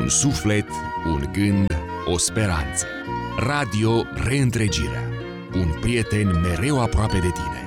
Un suflet, un gând, o speranță. Radio Reîntregirea. Un prieten mereu aproape de tine.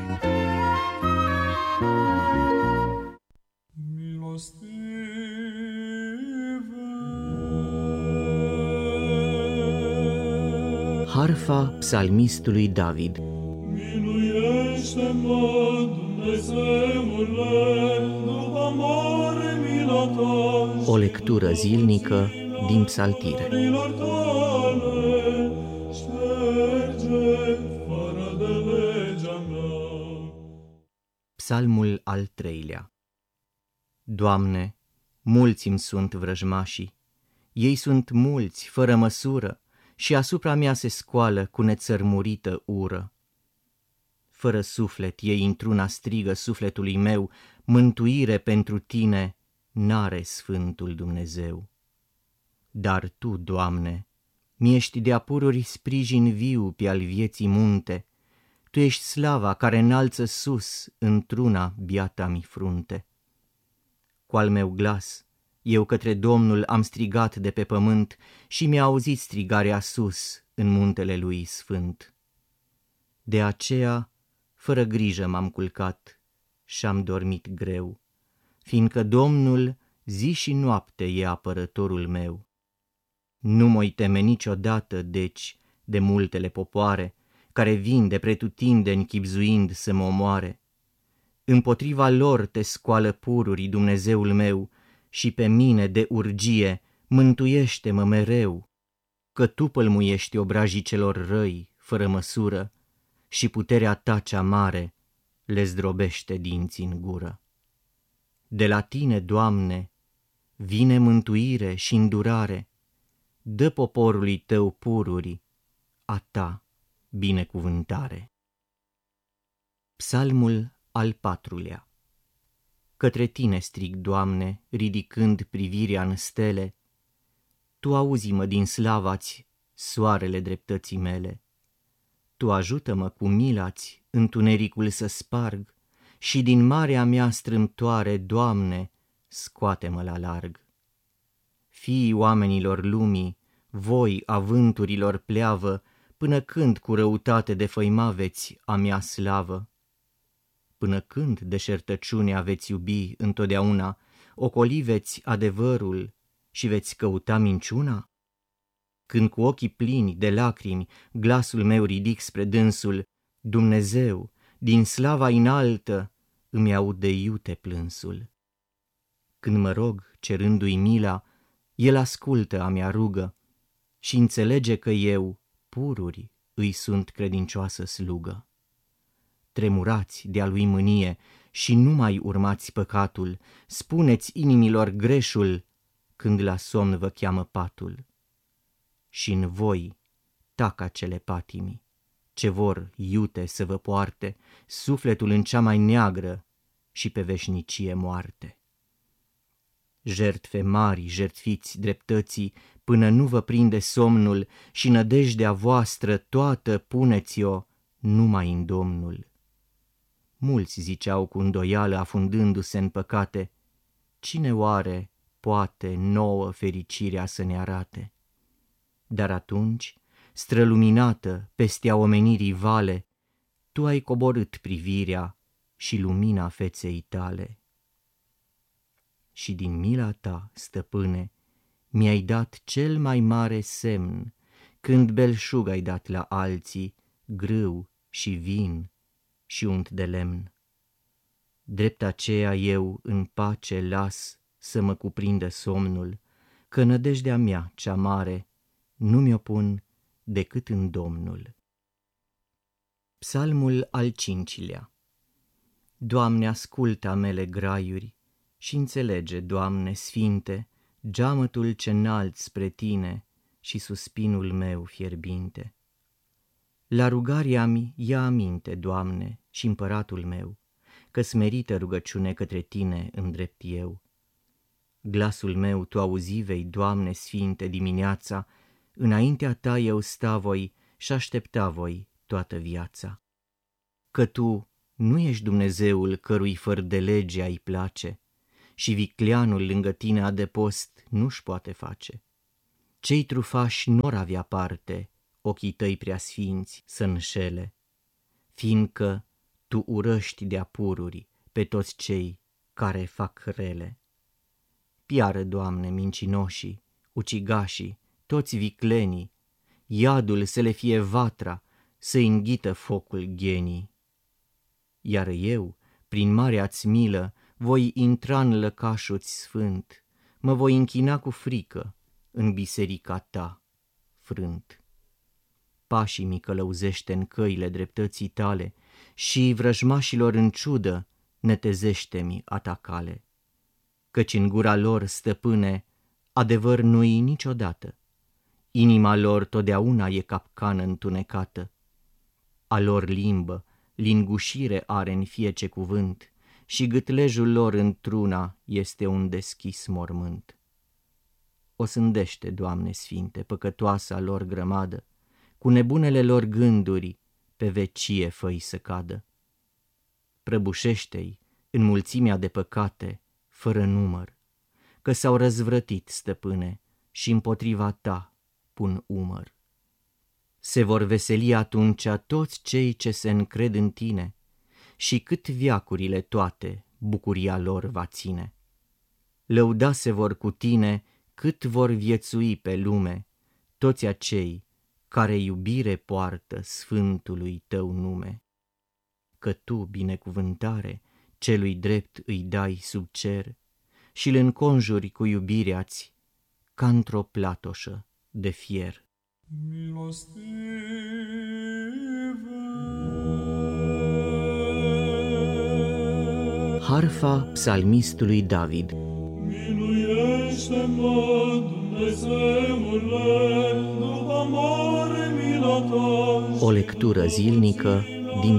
Harfa psalmistului David. Miluiește-mă, Dumnezeule, după mare mila ta. O lectură zilnică din Psaltire. Milor tale, șterge fără de legea mea. Psalmul al 3-lea. Doamne, mulți-mi sunt vrăjmașii, ei sunt mulți, fără măsură, și asupra mea se scoală cu nețărmurită ură. Fără suflet ei într-una strigă sufletului meu, mântuire pentru tine n-are Sfântul Dumnezeu. Dar Tu, Doamne, mi-ești de-a pururi sprijin viu pe al vieții munte, Tu ești slava care înalță sus într-una biata-mi frunte. Cu al meu glas, eu către Domnul am strigat de pe pământ și mi-a auzit strigarea sus în muntele lui sfânt. De aceea, fără grijă m-am culcat și-am dormit greu, fiindcă Domnul zi și noapte e apărătorul meu. Nu m-oi teme niciodată, deci, de multele popoare, care vin de pretutindeni chibzuind să mă omoare. Împotriva lor te scoală pururi, Dumnezeul meu, și pe mine de urgie mântuiește-mă mereu, că Tu pălmuiești obrajii celor răi, fără măsură, și puterea Ta cea mare le zdrobește dinții în gură. De la Tine, Doamne, vine mântuire și îndurare, dă poporului Tău pururi, a Ta binecuvântare. Psalmul al 4-lea. Către Tine strig, Doamne, ridicând privirea în stele, Tu auzi-mă din slava-ți, soarele dreptății mele. Tu ajută-mă cu mila-ți întunericul să sparg și din marea mea strâmtoare, Doamne, scoate-mă la larg. Fiii oamenilor lumii, voi a vânturilor pleavă, până când cu răutate defăimaveți a mea slavă? Până când deșertăciunea veți iubi întotdeauna, ocoliveți adevărul și veți căuta minciuna? Când cu ochii plini de lacrimi glasul meu ridic spre dânsul, Dumnezeu, din slava înaltă, îmi aud de iute plânsul. Când mă rog, cerându-i mila, El ascultă a mea rugă și înțelege că eu, pururi, îi sunt credincioasă slugă. Tremurați de-a lui mânie și nu mai urmați păcatul, spuneți inimilor greșul când la somn vă cheamă patul. Și în voi tac acele patimi, ce vor iute să vă poarte sufletul în cea mai neagră și pe veșnicie moarte. Jertfe mari jertfiți dreptății până nu vă prinde somnul și nădejdea voastră toată puneți-o numai în Domnul. Mulți ziceau cu îndoială afundându-se în păcate, cine oare poate nouă fericirea să ne arate? Dar atunci, străluminată peste a omenirii vale, Tu ai coborât privirea și lumina feței Tale. Și din mila Ta, stăpâne, mi-ai dat cel mai mare semn, când belșug ai dat la alții, grâu și vin și unt de lemn. Drept aceea eu în pace las să mă cuprindă somnul, că nădejdea mea cea mare nu mi-o pun decât în Domnul. Psalmul al 5-lea. Doamne, ascultă a mele graiuri și înțelege, Doamne, sfinte, geamătul ce înalt spre Tine și suspinul meu fierbinte. La rugarea-mi ia aminte, Doamne, și împăratul meu, că smerită rugăciune către Tine îndrept eu. Glasul meu Tu auzi vei, Doamne, sfinte, dimineața, înaintea Ta eu sta voi și aștepta voi toată viața. Că Tu nu ești Dumnezeul cărui făr de lege ai place și vicleanul lângă Tine adăpost nu-și poate face. Cei trufași n-or avea parte, ochii tăi preasfinți să înșele, fiindcă tu urăști de-a pururi pe toți cei care fac rele. Piară, Doamne, mincinoșii, ucigașii, toți viclenii, iadul să le fie vatra, să înghită focul ghenii. Iar eu, prin marea-ți milă, voi intra în lăcașul-ți sfânt, mă voi închina cu frică în biserica ta frânt. Pașii mi călăuzește în căile dreptății tale și vrăjmașilor în ciudă netezește-mi a ta cale. Căci în gura lor, stăpâne, adevăr nu-i niciodată, inima lor totdeauna e capcană întunecată. A lor limbă lingușire are în fiece cuvânt și gâtlejul lor într-una este un deschis mormânt. O sândește, Doamne sfinte, păcătoasa lor grămadă, cu nebunele lor gânduri pe vecie fă-i să cadă. Prăbușește-i în mulțimea de păcate, fără număr, că s-au răzvrătit, stăpâne, și împotriva ta pun umăr. Se vor veseli atunci toți cei ce se încred în tine și cât veacurile toate bucuria lor va ține. Lăuda se vor cu tine cât vor viețui pe lume toți acei care iubire poartă sfântului tău nume. Că tu, binecuvântare, celui drept îi dai sub cer și-l înconjuri cu iubirea-ți ca într-o platoșă de fier. Milostive. Harfa psalmistului David. Miluiește-mă, Dumnezeule, după mare mila ta. O lectură zilnică din